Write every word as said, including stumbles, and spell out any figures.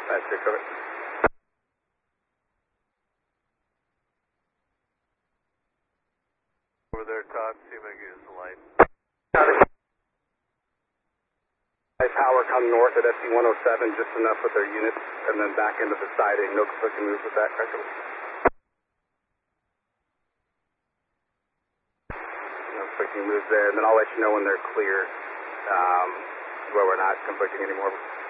That's six over. Over there, Todd, see if I can get us a light. Power come north at S C one oh seven, just enough with their units, and then back into the siding. No conflicting moves with that, correct? No conflicting moves there, and then I'll let you know when they're clear, um, where we're not conflicting anymore.